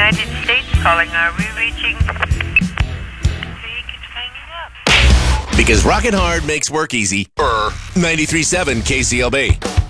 United States calling. Are we reaching? He keeps hanging up. Because Rockin' Hard makes work easy. 93.7 KCLB.